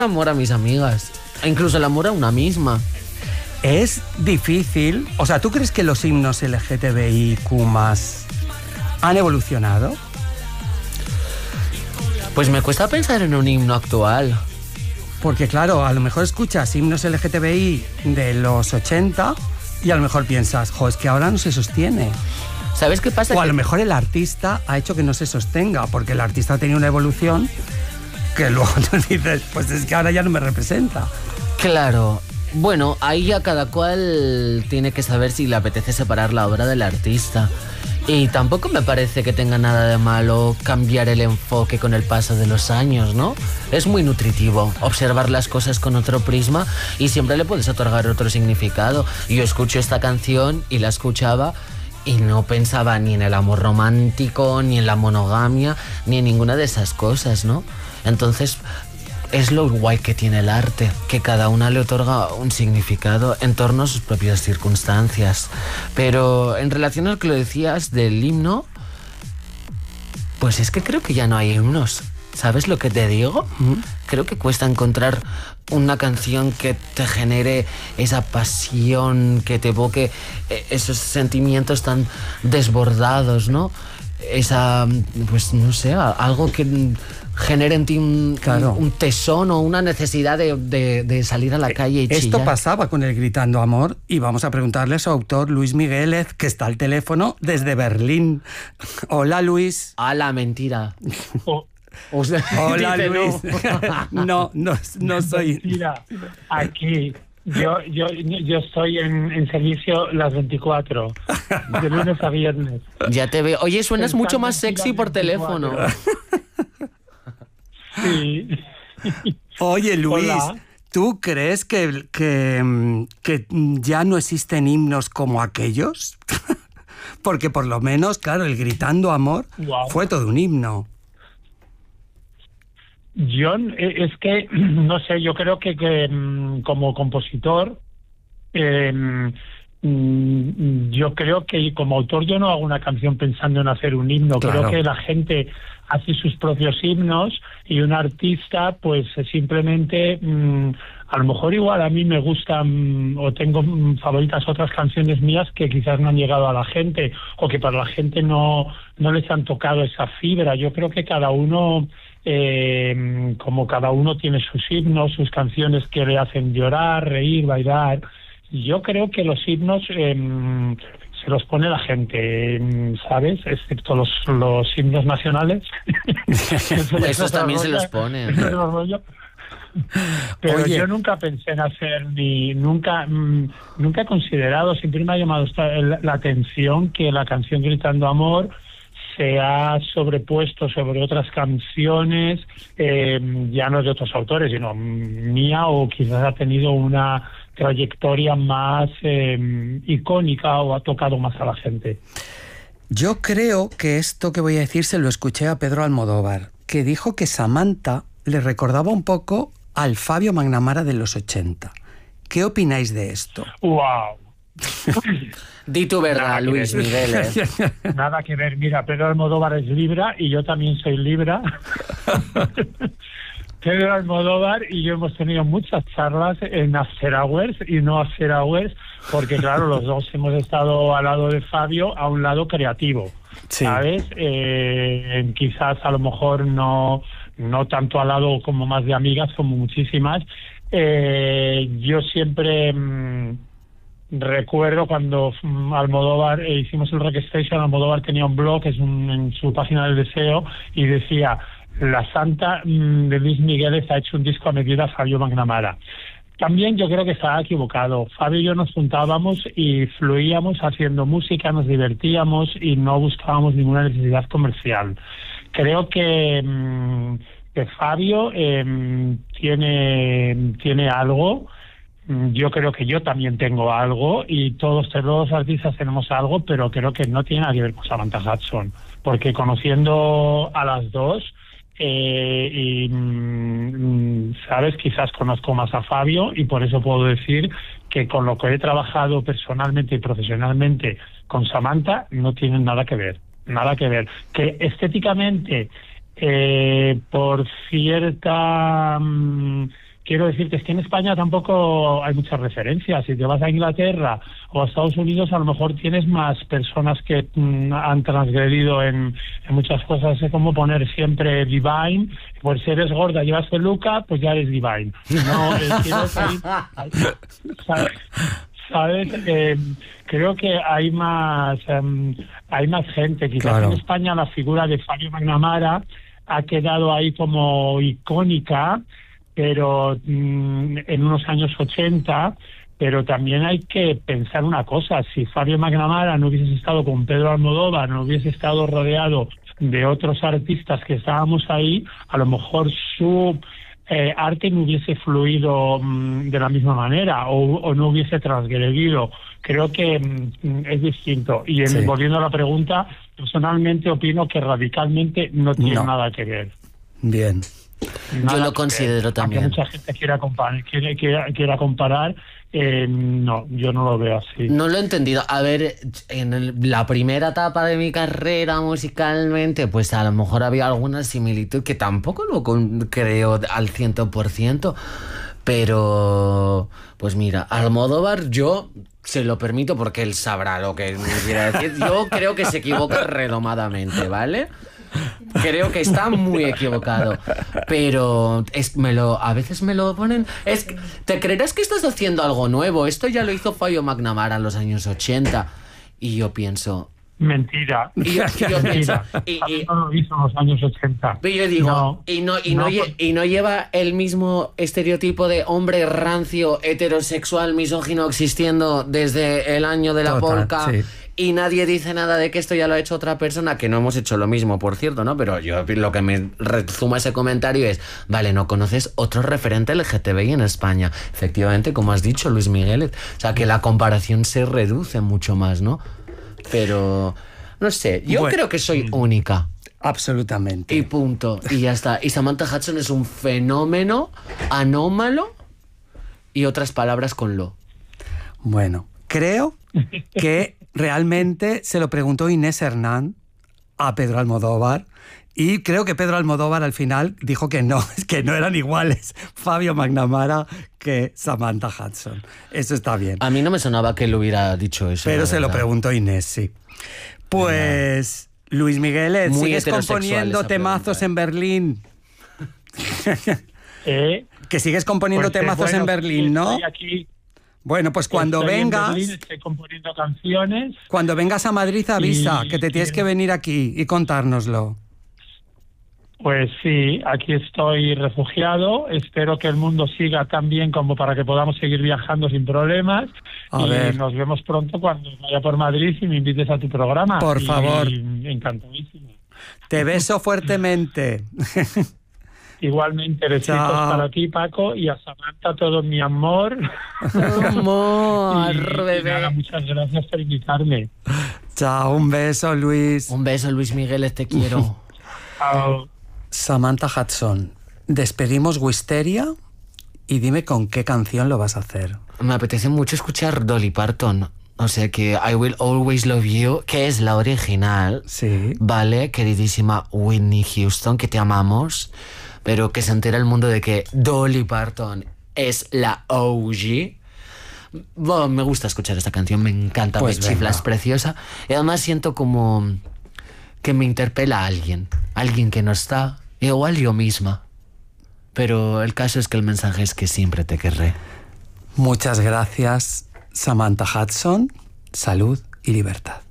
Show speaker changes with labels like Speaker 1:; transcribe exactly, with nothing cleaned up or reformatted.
Speaker 1: amor a mis amigas, e incluso el amor a una misma.
Speaker 2: Es difícil, o sea, ¿tú crees que los himnos L G T B I Q más han evolucionado?
Speaker 1: Pues me cuesta pensar en un himno actual.
Speaker 2: Porque claro, a lo mejor escuchas himnos L G T B I de los ochenta y a lo mejor piensas, jo, es que ahora no se sostiene.
Speaker 1: ¿Sabes qué pasa?
Speaker 2: O a
Speaker 1: que...
Speaker 2: lo mejor el artista ha hecho que no se sostenga, porque el artista ha tenido una evolución que luego tú dices, pues es que ahora ya no me representa.
Speaker 1: Claro. Bueno, ahí ya cada cual tiene que saber si le apetece separar la obra del artista. Y tampoco me parece que tenga nada de malo cambiar el enfoque con el paso de los años, ¿no? Es muy nutritivo observar las cosas con otro prisma y siempre le puedes otorgar otro significado. Yo escucho esta canción y la escuchaba y no pensaba ni en el amor romántico, ni en la monogamia, ni en ninguna de esas cosas, ¿no? Entonces... es lo guay que tiene el arte, que cada una le otorga un significado en torno a sus propias circunstancias. Pero en relación a lo que lo decías del himno, pues es que creo que ya no hay himnos. ¿Sabes lo que te digo? Mm. Creo que cuesta encontrar una canción que te genere esa pasión, que te evoque esos sentimientos tan desbordados, ¿no? Esa, pues no sé, algo que genere en ti un, claro. un, un tesón o una necesidad de, de, de salir a la calle y chillar.
Speaker 2: Esto pasaba con el Gritando Amor y vamos a preguntarle a su autor, Luis Migueles, que está al teléfono desde Berlín. Hola, Luis.
Speaker 1: Hola, mentira.
Speaker 3: Oh.
Speaker 1: O sea,
Speaker 2: hola, Luis. No. no, no, no soy...
Speaker 3: Mentira, aquí... Yo, yo, yo estoy en, en servicio las veinticuatro, de lunes a viernes.
Speaker 1: Ya te veo. Oye, suenas mucho más sexy por teléfono.
Speaker 3: Sí.
Speaker 2: Oye, Luis,
Speaker 3: Hola.
Speaker 2: ¿tú crees que, que, que ya no existen himnos como aquellos? Porque por lo menos, claro, el Gritando Amor wow. fue todo un himno.
Speaker 3: Yo, es que, no sé, yo creo que, que como compositor, eh, yo creo que como autor yo no hago una canción pensando en hacer un himno. Claro. Creo que la gente hace sus propios himnos y un artista, pues simplemente, a lo mejor igual a mí me gustan o tengo favoritas otras canciones mías que quizás no han llegado a la gente o que para la gente no, no les han tocado esa fibra. Yo creo que cada uno... Eh, como cada uno tiene sus himnos, sus canciones que le hacen llorar, reír, bailar. Yo creo que los himnos eh, se los pone la gente, ¿sabes? Excepto los, los himnos nacionales.
Speaker 1: Esos también se los pone.
Speaker 3: Pero
Speaker 2: Oye.
Speaker 3: yo nunca pensé en hacer ni nunca mmm, nunca he considerado, siempre me ha llamado la, la atención que la canción Gritando Amor se ha sobrepuesto sobre otras canciones, eh, ya no de otros autores, sino mía, o quizás ha tenido una trayectoria más eh, icónica o ha tocado más a la gente.
Speaker 2: Yo creo que esto que voy a decir se lo escuché a Pedro Almodóvar, que dijo que Samantha le recordaba un poco al Fabio McNamara de los ochenta. ¿Qué opináis de esto?
Speaker 3: ¡Wow!
Speaker 1: Di tu verdad, Luis Miguel. ¿eh?
Speaker 3: Nada que ver. Mira, Pedro Almodóvar es Libra y yo también soy Libra. Pedro Almodóvar y yo hemos tenido muchas charlas en After Hours y no After Hours, porque claro, los dos hemos estado al lado de Fabio, a un lado creativo, sí. ¿Sabes? Eh, quizás a lo mejor no, no tanto al lado como más de amigas, como muchísimas. Eh, yo siempre... Mmm, recuerdo cuando Almodóvar eh, hicimos el Rock Station, Almodóvar tenía un blog, es un, en su página del deseo, y decía: la Santa mmm, de Luis Migueles ha hecho un disco a medida Fabio McNamara. También yo creo que estaba equivocado. Fabio y yo nos juntábamos y fluíamos haciendo música, nos divertíamos y no buscábamos ninguna necesidad comercial. Creo que, mmm, que Fabio eh, tiene, tiene algo. Yo creo que yo también tengo algo y todos, todos los artistas tenemos algo, pero creo que no tiene nada que ver con Samantha Hudson, porque conociendo a las dos eh, y mm, sabes, quizás conozco más a Fabio y por eso puedo decir que con lo que he trabajado personalmente y profesionalmente con Samantha no tienen nada que ver, nada que ver. Que estéticamente eh, por cierta... Mm, quiero decir que es que en España tampoco hay muchas referencias. Si te vas a Inglaterra o a Estados Unidos, a lo mejor tienes más personas que mm, han transgredido en, en muchas cosas. Es como poner siempre divine. Por si eres gorda, llevas peluca, pues ya eres divine. No, eh, quiero decir, ¿sabes? ¿Sabes? Eh, creo que hay más um, hay más gente. Quizás claro. En España la figura de Fabio McNamara ha quedado ahí como icónica, pero mmm, en unos años ochenta, pero también hay que pensar una cosa: si Fabio McNamara no hubiese estado con Pedro Almodóvar, no hubiese estado rodeado de otros artistas que estábamos ahí, a lo mejor su eh, arte no hubiese fluido mmm, de la misma manera, o, o no hubiese transgredido. Creo que mmm, es distinto. Y en, sí. volviendo a la pregunta, personalmente opino que radicalmente no tiene no. nada que ver.
Speaker 2: Bien.
Speaker 1: Nada Yo lo considero ver. también.
Speaker 3: Aunque mucha gente quiera comparar, quiera, quiera, quiera comparar eh, no, yo no lo veo así.
Speaker 1: No lo he entendido. A ver, en el, la primera etapa de mi carrera musicalmente, pues a lo mejor había alguna similitud que tampoco lo creo al ciento por ciento. Pero, pues mira, Almodóvar yo se lo permito porque él sabrá lo que me quiere decir. Yo creo que se equivoca redomadamente, ¿vale? Creo que está muy equivocado, pero es, me lo, a veces me lo ponen. Es, ¿te creerás que estás haciendo algo nuevo? Esto ya lo hizo Fabio McNamara en los años ochenta. Y yo pienso...
Speaker 3: Mentira.
Speaker 1: Y yo, yo pienso, y, y,
Speaker 3: no lo hizo en los años ochenta.
Speaker 1: Y yo digo, no, y, no, y, no, no, y no lleva el mismo estereotipo de hombre rancio, heterosexual, misógino existiendo desde el año de la Total, polka. Sí. Y nadie dice nada de que esto ya lo ha hecho otra persona, que no hemos hecho lo mismo, por cierto, ¿no? Pero yo lo que me rezuma ese comentario es, vale, ¿no conoces otro referente L G T B I en España? Efectivamente, como has dicho, Luis Miguel. O sea, que la comparación se reduce mucho más, ¿no? Pero, no sé, yo bueno, creo que soy única.
Speaker 2: Absolutamente.
Speaker 1: Y punto. Y ya está. Y Samantha Hudson es un fenómeno anómalo y otras palabras con lo.
Speaker 2: Bueno, creo que realmente se lo preguntó Inés Hernán a Pedro Almodóvar y creo que Pedro Almodóvar al final dijo que no, que no eran iguales Fabio McNamara que Samantha Hudson. Eso está bien.
Speaker 1: A mí no me sonaba que él hubiera dicho eso.
Speaker 2: Pero se lo preguntó Inés, sí. Pues, no. Luis Miguelet, ¿sigues componiendo temazos pregunta. en Berlín?
Speaker 3: ¿Eh?
Speaker 2: Que sigues componiendo pues, temazos bueno, en Berlín, ¿no?
Speaker 3: Estoy aquí.
Speaker 2: Bueno, pues cuando
Speaker 3: estoy
Speaker 2: vengas...
Speaker 3: En Berlín, estoy componiendo canciones.
Speaker 2: Cuando vengas a Madrid avisa,
Speaker 3: y,
Speaker 2: que te tienes y, que venir aquí y contárnoslo.
Speaker 3: Pues sí, aquí estoy refugiado. Espero que el mundo siga tan bien como para que podamos seguir viajando sin problemas. A y ver. Nos vemos pronto cuando vaya por Madrid y me invites a tu programa.
Speaker 2: Por
Speaker 3: y,
Speaker 2: favor.
Speaker 3: Y, encantadísimo.
Speaker 2: Te beso fuertemente.
Speaker 3: Igualmente, besitos para ti, Paco, y a Samantha todo mi amor.
Speaker 1: Amor,
Speaker 3: y, y nada, muchas gracias por invitarme.
Speaker 2: Chao, un beso, Luis.
Speaker 1: Un beso, Luis Miguel, te quiero.
Speaker 3: Chao.
Speaker 2: Samantha Hudson, despedimos Wisteria y dime con qué canción lo vas a hacer.
Speaker 1: Me apetece mucho escuchar Dolly Parton. O sea que I Will Always Love You, que es la original.
Speaker 2: Sí. Vale,
Speaker 1: queridísima Whitney Houston, que te amamos. Pero que se entera el mundo de que Dolly Parton es la O G. Bueno, me gusta escuchar esta canción, me encanta, pues me chifla, es preciosa. Y además siento como que me interpela a alguien. Alguien que no está, igual yo misma. Pero el caso es que el mensaje es que siempre te querré.
Speaker 2: Muchas gracias, Samantha Hudson. Salud y libertad.